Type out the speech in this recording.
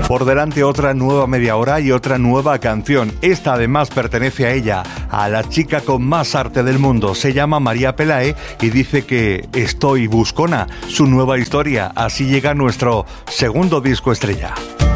Por delante otra nueva media hora y otra nueva canción. Esta además pertenece a ella, a la chica con más arte del mundo. Se llama María Pelae y dice que estoy buscona. Su nueva historia. Así llega nuestro segundo disco estrella.